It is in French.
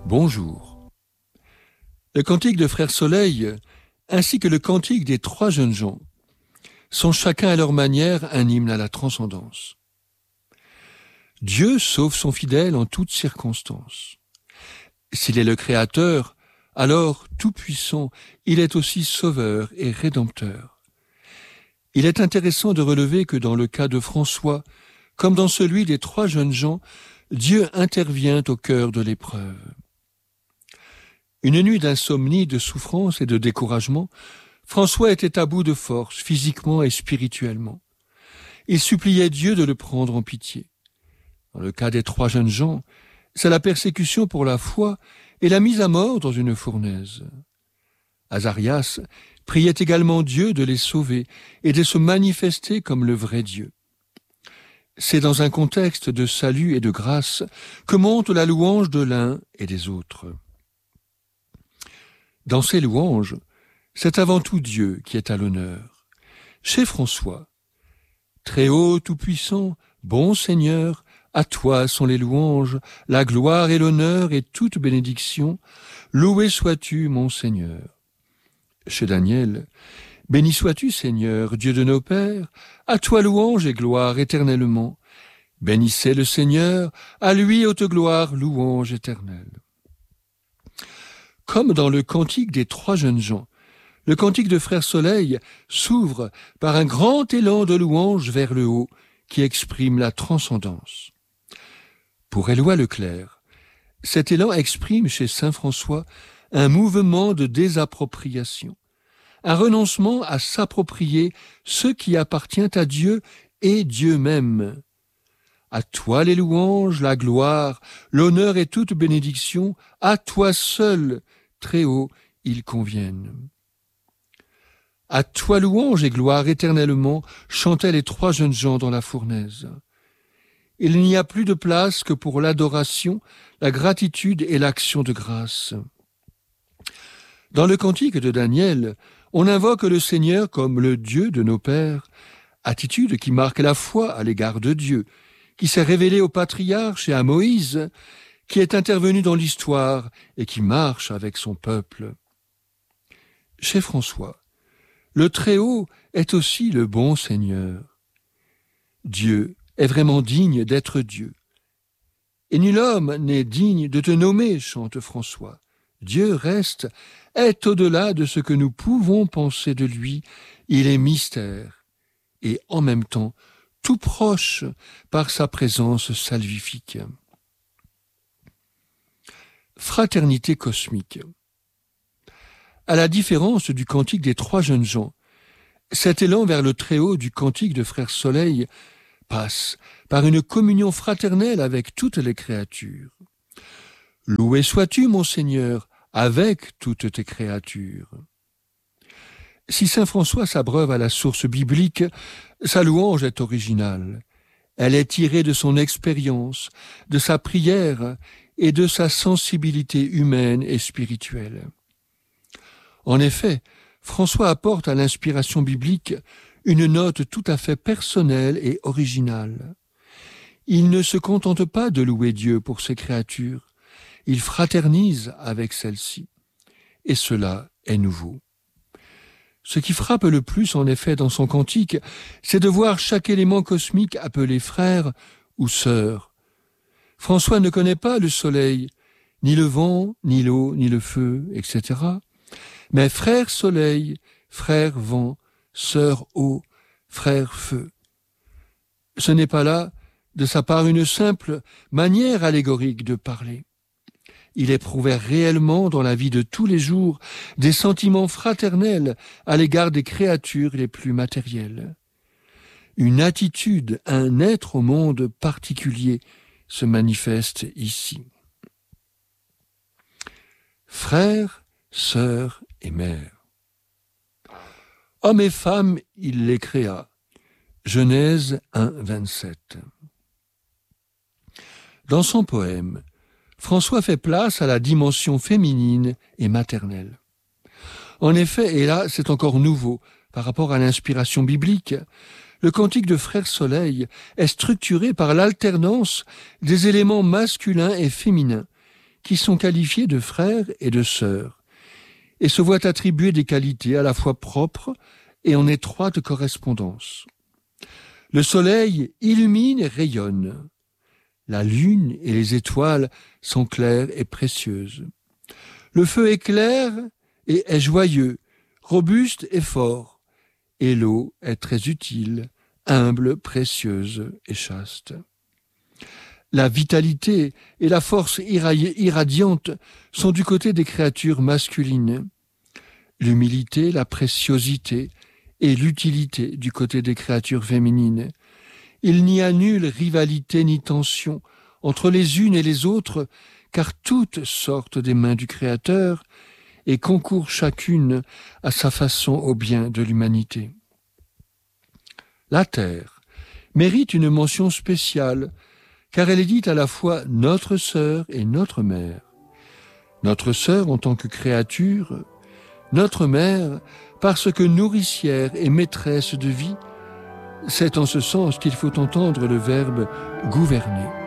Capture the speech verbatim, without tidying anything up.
Bonjour. Le cantique de Frère Soleil, ainsi que le cantique des trois jeunes gens, sont chacun à leur manière un hymne à la transcendance. Dieu sauve son fidèle en toutes circonstances. S'il est le Créateur, alors tout-puissant, il est aussi sauveur et rédempteur. Il est intéressant de relever que dans le cas de François, comme dans celui des trois jeunes gens, Dieu intervient au cœur de l'épreuve. Une nuit d'insomnie, de souffrance et de découragement, François était à bout de force, physiquement et spirituellement. Il suppliait Dieu de le prendre en pitié. Dans le cas des trois jeunes gens, c'est la persécution pour la foi et la mise à mort dans une fournaise. Azarias priait également Dieu de les sauver et de se manifester comme le vrai Dieu. C'est dans un contexte de salut et de grâce que monte la louange de l'un et des autres. Dans ces louanges, c'est avant tout Dieu qui est à l'honneur. Chez François, très haut, tout-puissant, bon Seigneur, à toi sont les louanges, la gloire et l'honneur et toute bénédiction. Loué sois-tu, mon Seigneur. Chez Daniel, béni sois-tu, Seigneur, Dieu de nos pères, à toi louange et gloire éternellement. Bénissez le Seigneur, à lui haute gloire, louange éternelle. Comme dans le cantique des trois jeunes gens, le cantique de Frère Soleil s'ouvre par un grand élan de louange vers le haut qui exprime la transcendance. Pour Éloi Leclerc, cet élan exprime chez saint François un mouvement de désappropriation, un renoncement à s'approprier ce qui appartient à Dieu et Dieu même. À toi les louanges, la gloire, l'honneur et toute bénédiction, à toi seul, très haut, ils conviennent. À toi louange et gloire éternellement, chantaient les trois jeunes gens dans la fournaise. Il n'y a plus de place que pour l'adoration, la gratitude et l'action de grâce. Dans le cantique de Daniel, on invoque le Seigneur comme le Dieu de nos pères, attitude qui marque la foi à l'égard de Dieu, qui s'est révélé aux patriarches et à Moïse, qui est intervenu dans l'histoire et qui marche avec son peuple. Chez François, le Très-Haut est aussi le bon Seigneur. Dieu est vraiment digne d'être Dieu. Et nul homme n'est digne de te nommer, chante François. Dieu reste, est au-delà de ce que nous pouvons penser de lui. Il est mystère et en même temps tout proche par sa présence salvifique. Fraternité cosmique. À la différence du cantique des trois jeunes gens, cet élan vers le Très-Haut du cantique de Frère Soleil passe par une communion fraternelle avec toutes les créatures. Loué sois-tu, mon Seigneur, avec toutes tes créatures. Si saint François s'abreuve à la source biblique, sa louange est originale. Elle est tirée de son expérience, de sa prière et de sa sensibilité humaine et spirituelle. En effet, François apporte à l'inspiration biblique une note tout à fait personnelle et originale. Il ne se contente pas de louer Dieu pour ses créatures, il fraternise avec celles-ci. Et cela est nouveau. Ce qui frappe le plus, en effet, dans son cantique, c'est de voir chaque élément cosmique appelé frère ou sœur. François ne connaît pas le soleil, ni le vent, ni l'eau, ni le feu, et cetera. Mais frère soleil, frère vent, sœur eau, frère feu. Ce n'est pas là, de sa part, une simple manière allégorique de parler. Il éprouvait réellement dans la vie de tous les jours des sentiments fraternels à l'égard des créatures les plus matérielles. Une attitude, un être au monde particulier se manifeste ici. Frères, sœurs et mères. Hommes et femmes, il les créa. Genèse un, vingt-sept. Dans son poème, François fait place à la dimension féminine et maternelle. En effet, et là c'est encore nouveau par rapport à l'inspiration biblique, le cantique de Frère Soleil est structuré par l'alternance des éléments masculins et féminins qui sont qualifiés de frères et de sœurs, et se voient attribuer des qualités à la fois propres et en étroite correspondance. Le soleil illumine et rayonne. La lune et les étoiles sont claires et précieuses. Le feu est clair et est joyeux, robuste et fort, et l'eau est très utile, humble, précieuse et chaste. La vitalité et la force irradiante sont du côté des créatures masculines. L'humilité, la préciosité et l'utilité du côté des créatures féminines. Il n'y a nulle rivalité ni tension entre les unes et les autres, car toutes sortent des mains du Créateur et concourent chacune à sa façon au bien de l'humanité. La terre mérite une mention spéciale, car elle est dite à la fois notre sœur et notre mère. Notre sœur en tant que créature, notre mère parce que nourricière et maîtresse de vie. C'est en ce sens qu'il faut entendre le verbe gouverner.